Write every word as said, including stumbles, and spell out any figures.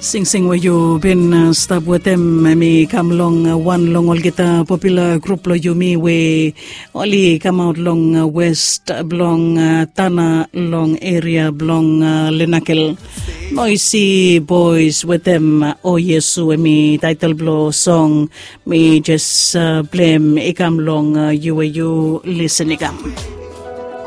Sing sing where you been uh, stop with them me come long uh, one long all get a popular group lo you me we only come out long uh, west long uh, Tana long area long uh, Lenakel noisy boys with them uh, oh yesu me title blow song me just uh, blame ikam long uh, you you listening.